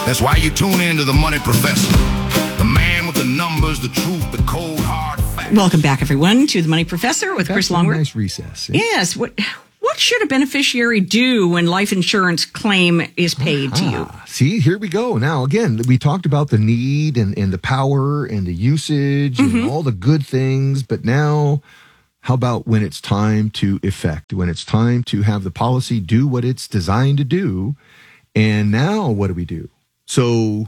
That's why you tune in to the Money Professor, the man with the numbers, the truth, the cold, hard facts. Welcome back, everyone, to the Money Professor with Chris Longworth. Nice recess. Yes. What should a beneficiary do when life insurance claim is paid to you? See, here we go. Now, again, we talked about the need and the power and the usage and all the good things. But now, how about when it's time to effect, when it's time to have the policy do what it's designed to do? And now what do we do? So,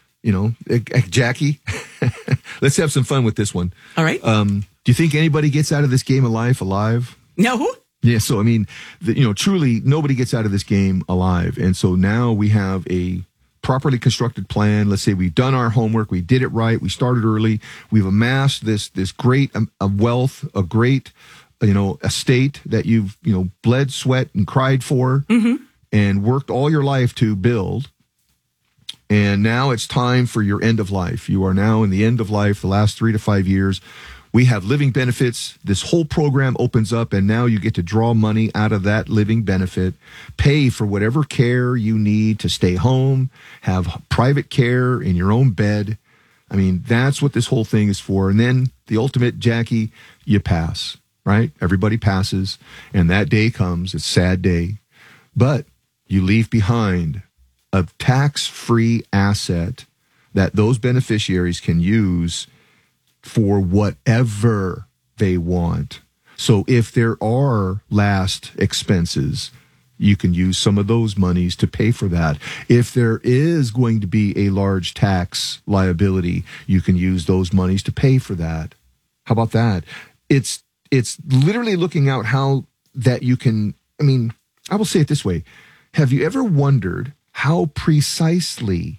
Jackie, let's have some fun with this one. All right. Do you think anybody gets out of this game of life alive? No. Yeah. So, I mean, truly nobody gets out of this game alive. And so now we have a properly constructed plan. Let's say we've done our homework. We did it right. We started early. We've amassed this great wealth, a great, estate that you've, bled, sweat, and cried for and worked all your life to build. And now it's time for your end of life. You are now in the end of life, the last 3 to 5 years. We have living benefits. This whole program opens up, and now you get to draw money out of that living benefit, pay for whatever care you need to stay home, have private care in your own bed. I mean, that's what this whole thing is for. And then the ultimate, Jackie, you pass, right? Everybody passes, and that day comes. It's a sad day. But you leave behind a tax-free asset that those beneficiaries can use for whatever they want. So if there are last expenses, you can use some of those monies to pay for that. If there is going to be a large tax liability, you can use those monies to pay for that. How about that? It's literally looking out how that you can, I will say it this way. Have you ever wondered how precisely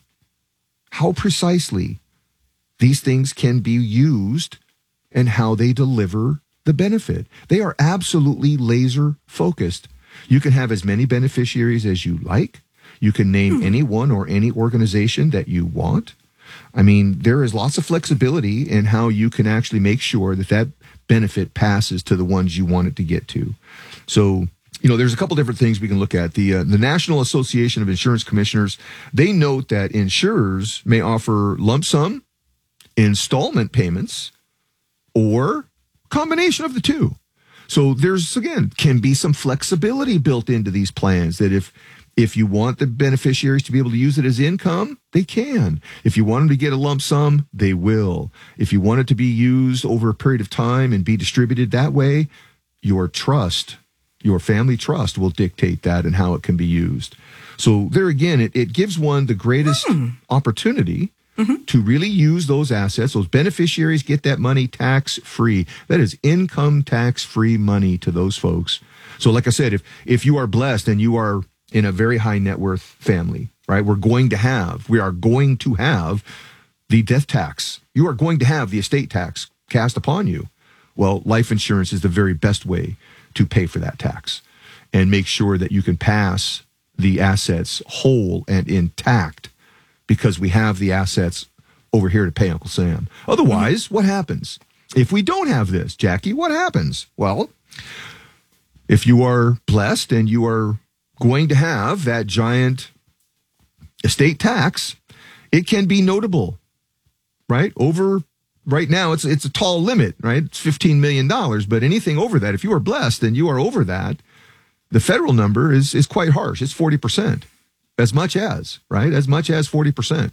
these things can be used and how they deliver the benefit? They are absolutely laser focused. You can have as many beneficiaries as you like. You can name anyone or any organization that you want. I mean, there is lots of flexibility in how you can actually make sure that benefit passes to the ones you want it to get to. So, there's a couple different things we can look at. The National Association of Insurance Commissioners, they note that insurers may offer lump sum, installment payments, or combination of the two. So there's, again, can be some flexibility built into these plans that if you want the beneficiaries to be able to use it as income, they can. If you want them to get a lump sum, they will. If you want it to be used over a period of time and be distributed that way, your family trust will dictate that and how it can be used. So there again, it gives one the greatest opportunity to really use those assets. Those beneficiaries get that money tax-free. That is income tax-free money to those folks. So like I said, if you are blessed and you are in a very high net worth family, right, we are going to have the death tax. You are going to have the estate tax cast upon you. Well, life insurance is the very best way to pay for that tax and make sure that you can pass the assets whole and intact because we have the assets over here to pay Uncle Sam. Otherwise, what happens? If we don't have this, Jackie, what happens? Well, if you are blessed and you are going to have that giant estate tax, it can be notable, right? Right now, it's a tall limit, right? It's $15 million, but anything over that, if you are blessed and you are over that, the federal number is quite harsh. It's 40%, as much as 40%.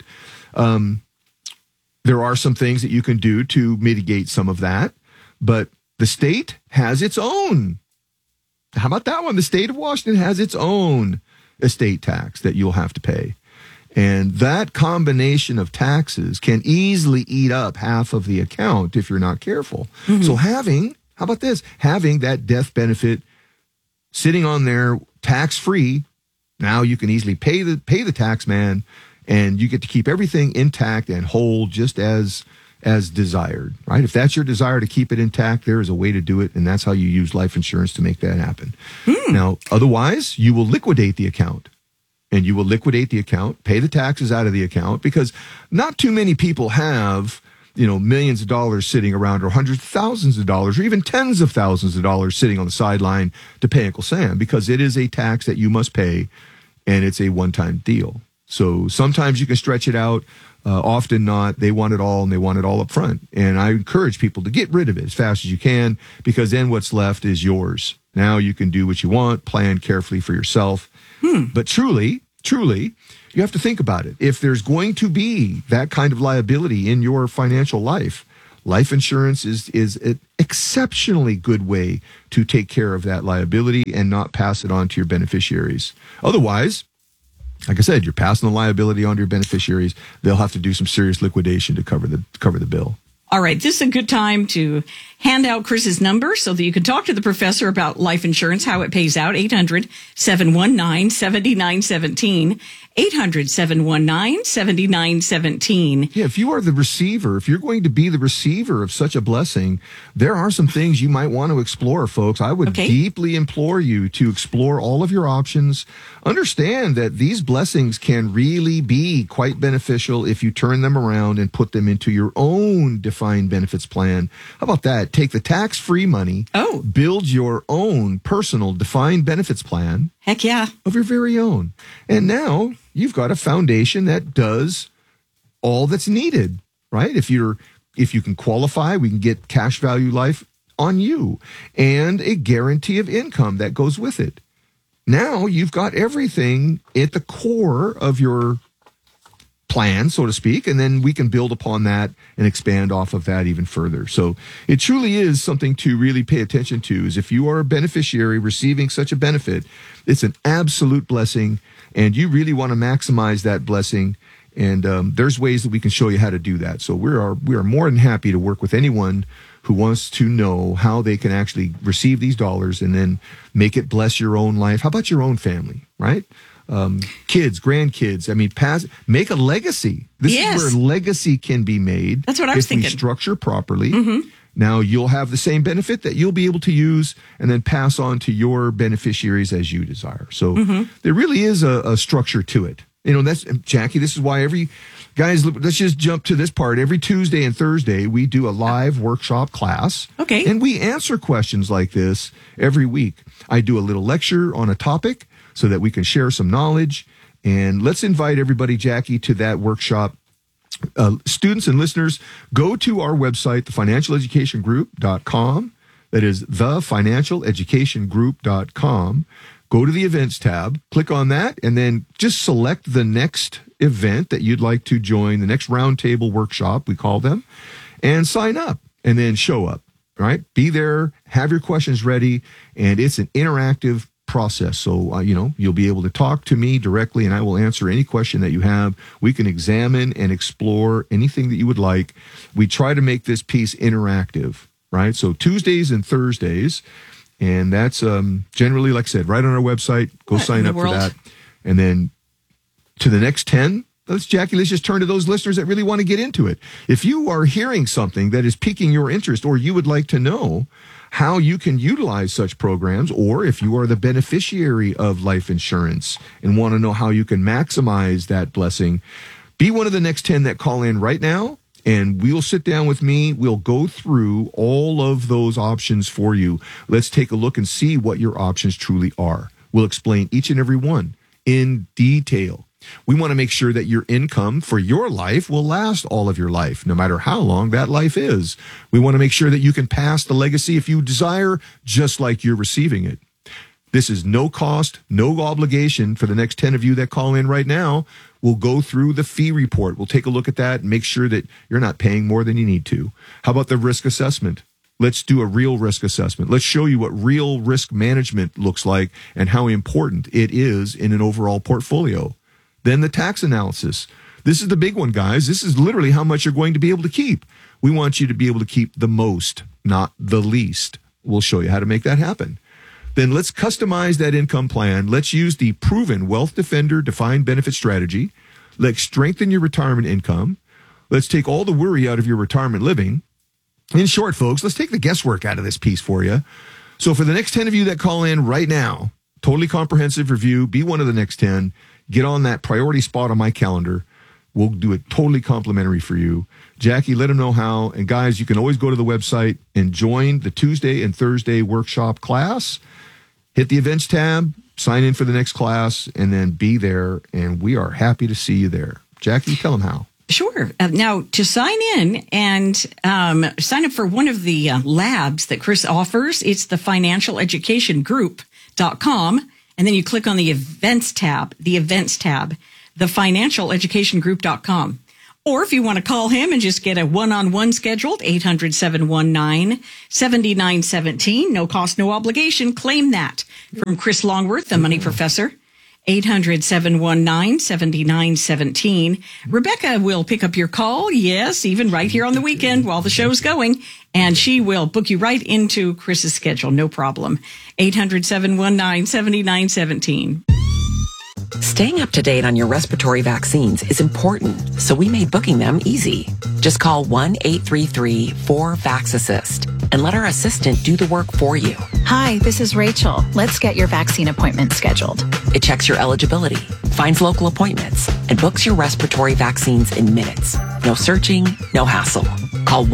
There are some things that you can do to mitigate some of that, but the state has its own. How about that one? The state of Washington has its own estate tax that you'll have to pay. And that combination of taxes can easily eat up half of the account if you're not careful. So how about this? Having that death benefit sitting on there tax-free, now you can easily pay the tax man, and you get to keep everything intact and whole just as desired, right? If that's your desire to keep it intact, there is a way to do it, and that's how you use life insurance to make that happen. Now, otherwise, you will liquidate the account. And you will liquidate the account, pay the taxes out of the account, because not too many people have, millions of dollars sitting around, or hundreds of thousands of dollars, or even tens of thousands of dollars sitting on the sideline to pay Uncle Sam, because it is a tax that you must pay, and it's a one-time deal. So sometimes you can stretch it out. Often not. They want it all, and they want it all up front. And I encourage people to get rid of it as fast as you can, because then what's left is yours. Now you can do what you want, plan carefully for yourself. But truly, you have to think about it. If there's going to be that kind of liability in your financial life, life insurance is an exceptionally good way to take care of that liability and not pass it on to your beneficiaries. Otherwise, like I said, you're passing the liability on to your beneficiaries. They'll have to do some serious liquidation to cover the bill. All right, this is a good time to hand out Chris's number so that you can talk to the professor about life insurance, how it pays out. 800-719-7917. 800-719-7917. Yeah, if you are the receiver, if you're going to be the receiver of such a blessing, there are some things you might want to explore, folks. I would deeply implore you to explore all of your options. Understand that these blessings can really be quite beneficial if you turn them around and put them into your own defined benefits plan. How about that? Take the tax-free money, build your own personal defined benefits plan. Heck yeah. Of your very own. And now you've got a foundation that does all that's needed, right? If you can qualify, we can get cash value life on you and a guarantee of income that goes with it. Now you've got everything at the core of your plan, so to speak, and then we can build upon that and expand off of that even further. So it truly is something to really pay attention to. Is if you are a beneficiary receiving such a benefit, it's an absolute blessing, and you really want to maximize that blessing. And there's ways that we can show you how to do that. So we are more than happy to work with anyone who wants to know how they can actually receive these dollars and then make it bless your own life. How about your own family, right? Kids, grandkids. I mean, make a legacy. This is where legacy can be made. That's what I was thinking. If we structure properly. Now you'll have the same benefit that you'll be able to use and then pass on to your beneficiaries as you desire. So there really is a structure to it. You know, that's Jackie. This is why guys, let's just jump to this part. Every Tuesday and Thursday, we do a live workshop class. Okay. And we answer questions like this every week. I do a little lecture on a topic so that we can share some knowledge. And let's invite everybody, Jackie, to that workshop. Students and listeners, go to our website, thefinancialeducationgroup.com. That is thefinancialeducationgroup.com. Go to the events tab, click on that, and then just select the next event that you'd like to join, the next roundtable workshop, we call them, and sign up, and then show up, right? Be there, have your questions ready, and it's an interactive process. So, you'll be able to talk to me directly, and I will answer any question that you have. We can examine and explore anything that you would like. We try to make this piece interactive, right? So Tuesdays and Thursdays, and that's generally, like I said, right on our website. Go sign up for that. And then to the next 10, let's just turn to those listeners that really want to get into it. If you are hearing something that is piquing your interest, or you would like to know how you can utilize such programs, or if you are the beneficiary of life insurance and want to know how you can maximize that blessing, be one of the next 10 that call in right now, and we'll sit down with me. We'll go through all of those options for you. Let's take a look and see what your options truly are. We'll explain each and every one in detail. We want to make sure that your income for your life will last all of your life, no matter how long that life is. We want to make sure that you can pass the legacy if you desire, just like you're receiving it. This is no cost, no obligation for the next 10 of you that call in right now. We'll go through the fee report. We'll take a look at that and make sure that you're not paying more than you need to. How about the risk assessment? Let's do a real risk assessment. Let's show you what real risk management looks like and how important it is in an overall portfolio. Then the tax analysis. This is the big one, guys. This is literally how much you're going to be able to keep. We want you to be able to keep the most, not the least. We'll show you how to make that happen. Then let's customize that income plan. Let's use the proven Wealth Defender defined benefit strategy. Let's strengthen your retirement income. Let's take all the worry out of your retirement living. In short, folks, let's take the guesswork out of this piece for you. So for the next 10 of you that call in right now, totally comprehensive review, be one of the next 10. Get on that priority spot on my calendar. We'll do it totally complimentary for you. Jackie, let them know how. And guys, you can always go to the website and join the Tuesday and Thursday workshop class. Hit the events tab, sign in for the next class, and then be there. And we are happy to see you there. Jackie, tell them how. Sure. Now, to sign in and sign up for one of the labs that Chris offers, it's the financialeducationgroup.com. And then you click on the events tab, thefinancialeducationgroup.com. Or if you want to call him and just get a one-on-one scheduled, 800-719-7917. No cost, no obligation. Claim that from Chris Longworth, the Money Professor. 800-719-7917. Rebecca will pick up your call. Yes, even right here on the weekend while the show's going. And she will book you right into Chris's schedule. No problem. 800-719-7917. Staying up to date on your respiratory vaccines is important, so we made booking them easy. Just call 1-833-4-VAX-ASSIST and let our assistant do the work for you. Hi, this is Rachel. Let's get your vaccine appointment scheduled. It checks your eligibility, finds local appointments, and books your respiratory vaccines in minutes. No searching, no hassle. Call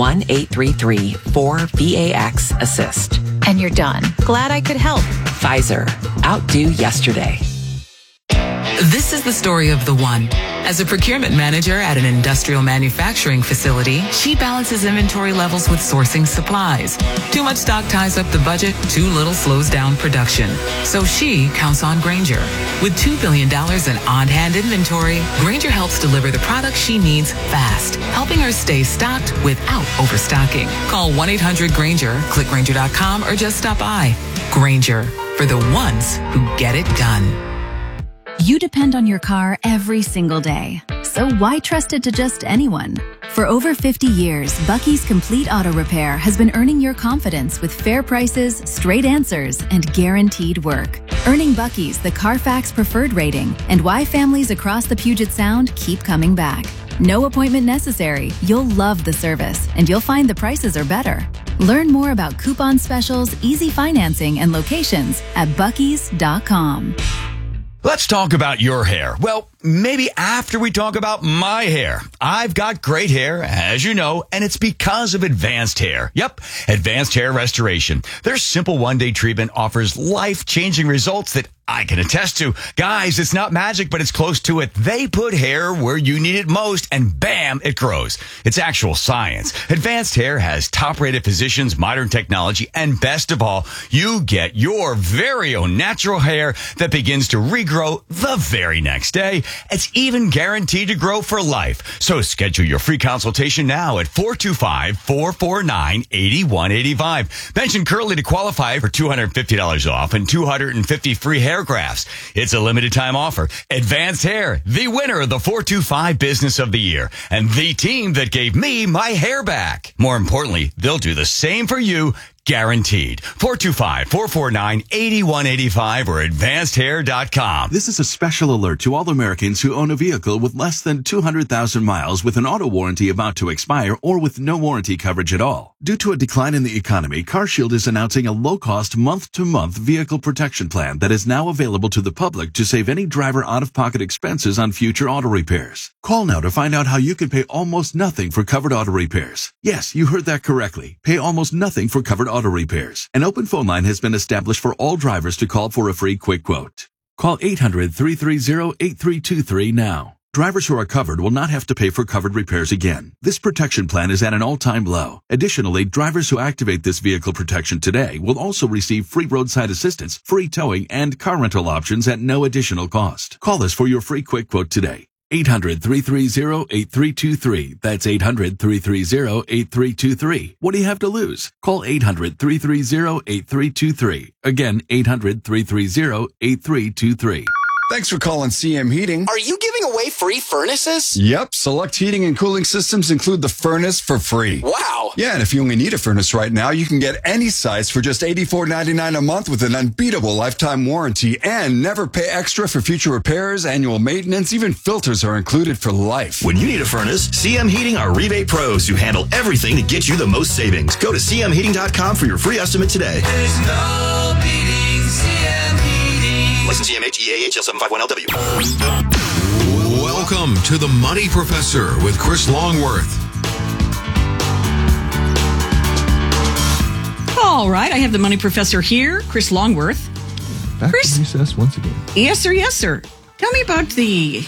1-833-4-VAX-ASSIST. And you're done. Glad I could help. Pfizer. Outdo yesterday. This is the story of the one. As a procurement manager at an industrial manufacturing facility, she balances inventory levels with sourcing supplies. Too much stock ties up the budget, too little slows down production. So she counts on Grainger. With $2 billion in on-hand inventory, Grainger helps deliver the products she needs fast, helping her stay stocked without overstocking. Call 1-800-GRAINGER, click Grainger.com, or just stop by. Grainger, for the ones who get it done. You depend on your car every single day. So why trust it to just anyone? For over 50 years, Bucky's Complete Auto Repair has been earning your confidence with fair prices, straight answers, and guaranteed work. Earning Bucky's the Carfax Preferred rating and why families across the Puget Sound keep coming back. No appointment necessary. You'll love the service, and you'll find the prices are better. Learn more about coupon specials, easy financing, and locations at buckys.com. Let's talk about your hair. Well, maybe after we talk about my hair. I've got great hair, as you know, and it's because of Advanced Hair. Yep, Advanced Hair Restoration. Their simple one-day treatment offers life-changing results that I can attest to. Guys, it's not magic, but it's close to it. They put hair where you need it most, and bam, it grows. It's actual science. Advanced Hair has top-rated physicians, modern technology, and best of all, you get your very own natural hair that begins to regrow the very next day. It's even guaranteed to grow for life. So schedule your free consultation now at 425-449-8185. Mention Curly to qualify for $250 off and 250 free hair grafts. It's a limited time offer. Advanced Hair, the winner of the 425 Business of the Year, and the team that gave me my hair back. More importantly, they'll do the same for you. Guaranteed. 425-449-8185 or advancedhair.com. This is a special alert to all Americans who own a vehicle with less than 200,000 miles with an auto warranty about to expire or with no warranty coverage at all. Due to a decline in the economy, CarShield is announcing a low-cost month-to-month vehicle protection plan that is now available to the public to save any driver out-of-pocket expenses on future auto repairs. Call now to find out how you can pay almost nothing for covered auto repairs. Yes, you heard that correctly. Pay almost nothing for covered auto repairs. An open phone line has been established for all drivers to call for a free quick quote. Call 800-330-8323 now. Drivers who are covered will not have to pay for covered repairs again. This protection plan is at an all-time low. Additionally, drivers who activate this vehicle protection today will also receive free roadside assistance, free towing, and car rental options at no additional cost. Call us for your free quick quote today. 800-330-8323. That's 800-330-8323. What do you have to lose? Call 800-330-8323. Again, 800-330-8323. Thanks for calling CM Heating. Are you giving away free furnaces? Yep. Select heating and cooling systems include the furnace for free. Wow. Yeah, and if you only need a furnace right now, you can get any size for just $84.99 a month with an unbeatable lifetime warranty and never pay extra for future repairs, annual maintenance, even filters are included for life. When you need a furnace, CM Heating are rebate pros who handle everything to get you the most savings. Go to cmheating.com for your free estimate today. There's no beating CM Heating. License CMH EAHL 751LW. Welcome to the Money Professor with Chris Longworth. All right, I have the Money Professor here, Chris Longworth. Back Chris? to recess once again. Yes, sir. Yes, sir. Tell me about the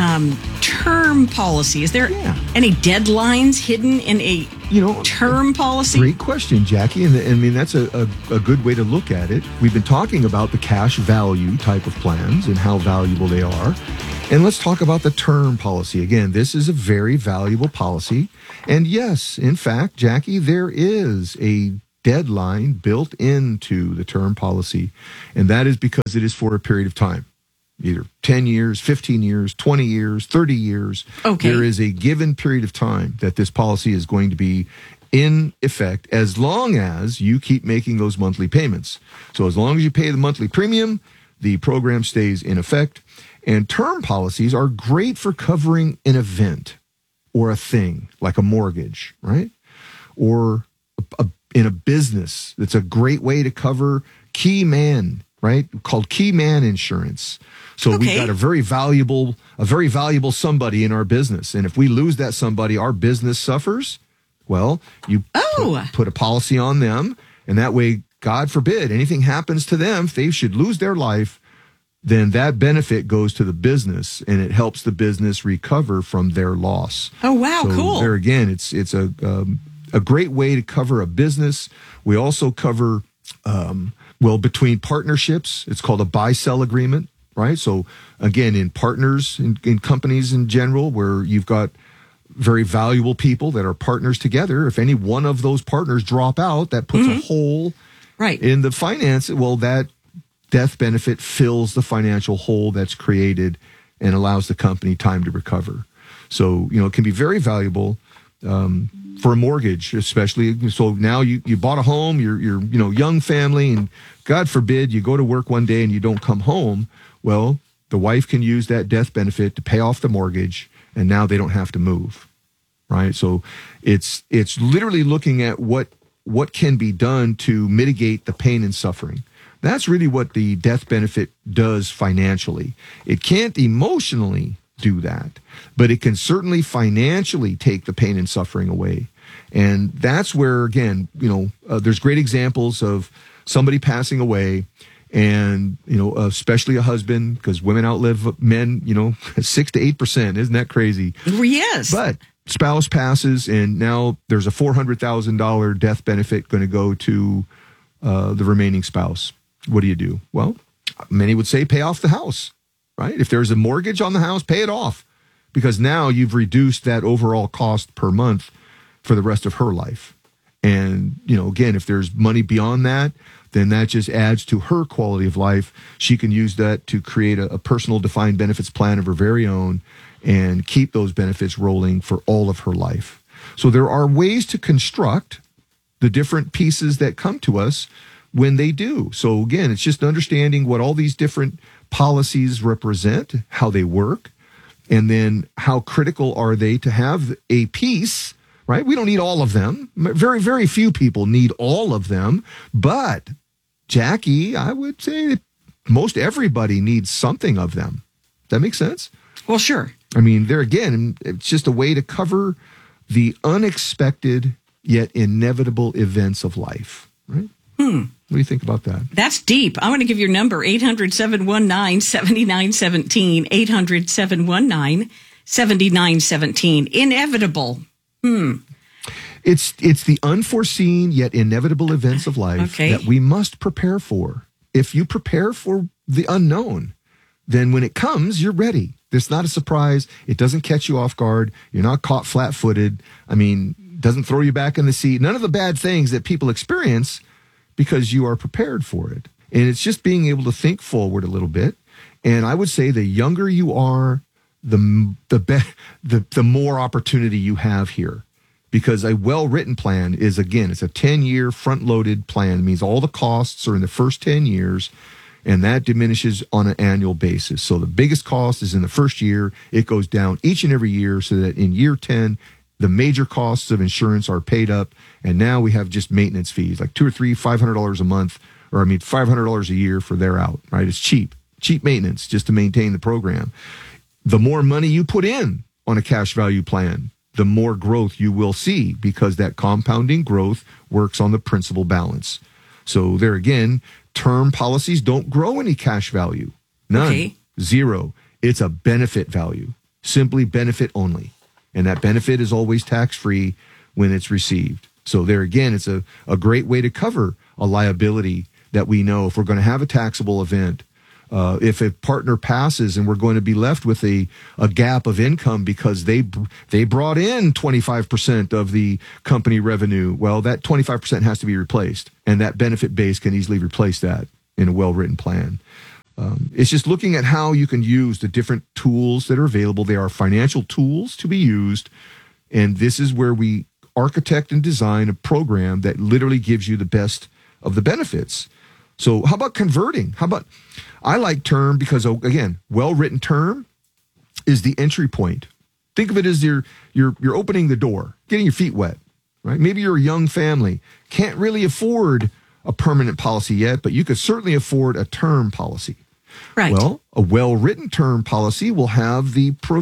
term policy. Is there any deadlines hidden in a term policy? Great question, Jackie. And I mean, that's a good way to look at it. We've been talking about the cash value type of plans and how valuable they are. And let's talk about the term policy. Again, this is a very valuable policy. And yes, in fact, Jackie, there is a deadline built into the term policy. And that is because it is for a period of time. Either 10 years, 15 years, 20 years, 30 years. Okay. There is a given period of time that this policy is going to be in effect as long as you keep making those monthly payments. So as long as you pay the monthly premium, the program stays in effect. And term policies are great for covering an event or a thing like a mortgage, right? Or in a business. It's a great way to cover key man, right? Called key man insurance. So we've got a very valuable somebody in our business. And if we lose that somebody, our business suffers. Well, you put a policy on them. And that way, God forbid, anything happens to them, if they should lose their life, then that benefit goes to the business and it helps the business recover from their loss. Oh, wow. So cool. There again, it's a great way to cover a business. We also cover, between partnerships, it's called a buy-sell agreement. Right. So again, in partners, in companies in general, where you've got very valuable people that are partners together, if any one of those partners drop out, that puts a hole in the finance. Well, that death benefit fills the financial hole that's created and allows the company time to recover. So, it can be very valuable for a mortgage, especially. So now you bought a home, you're young family, and God forbid you go to work one day and you don't come home. Well, the wife can use that death benefit to pay off the mortgage, and now they don't have to move, right? So it's literally looking at what can be done to mitigate the pain and suffering. That's really what the death benefit does financially. It can't emotionally do that, but it can certainly financially take the pain and suffering away. And that's where, again, there's great examples of somebody passing away. And, especially a husband, because women outlive men, 6 to 8%. Isn't that crazy? Yes. But spouse passes, and now there's a $400,000 death benefit going to go to the remaining spouse. What do you do? Well, many would say pay off the house, right? If there's a mortgage on the house, pay it off, because now you've reduced that overall cost per month for the rest of her life. And, again, if there's money beyond that, then that just adds to her quality of life. She can use that to create a personal defined benefits plan of her very own and keep those benefits rolling for all of her life. So there are ways to construct the different pieces that come to us when they do. So again, it's just understanding what all these different policies represent, how they work, and then how critical are they to have a piece, right? We don't need all of them. Very, very few people need all of them, but Jackie, I would say that most everybody needs something of them. That makes sense? Well, sure. I mean, there again, it's just a way to cover the unexpected yet inevitable events of life, right? What do you think about that? That's deep. I'm going to give your number, 800-719-7917, 800-719-7917. Inevitable. It's the unforeseen yet inevitable events of life that we must prepare for. If you prepare for the unknown, then when it comes, you're ready. It's not a surprise. It doesn't catch you off guard. You're not caught flat-footed. I mean, doesn't throw you back in the seat. None of the bad things that people experience because you are prepared for it. And it's just being able to think forward a little bit. And I would say the younger you are, the more opportunity you have here. Because a well-written plan is, again, it's a 10-year front-loaded plan. It means all the costs are in the first 10 years, and that diminishes on an annual basis. So the biggest cost is in the first year. It goes down each and every year so that in year 10, the major costs of insurance are paid up, and now we have just maintenance fees, like $200 or $500 a month, or $500 a year for they're out, right? It's cheap maintenance just to maintain the program. The more money you put in on a cash value plan, the more growth you will see, because that compounding growth works on the principal balance. So there again, term policies don't grow any cash value. None. Okay. Zero. It's a benefit value. Simply benefit only. And that benefit is always tax-free when it's received. So there again, it's a great way to cover a liability that we know if we're going to have a taxable event. If a partner passes and we're going to be left with a gap of income because they brought in 25% of the company revenue, well, that 25% has to be replaced. And that benefit base can easily replace that in a well-written plan. It's just looking at how you can use the different tools that are available. They are financial tools to be used. And this is where we architect and design a program that literally gives you the best of the benefits. So how about converting? I like term because, again, well-written term is the entry point. Think of it as you're opening the door, getting your feet wet, right? Maybe you're a young family, can't really afford a permanent policy yet, but you could certainly afford a term policy. Right. Well, a well-written term policy will have the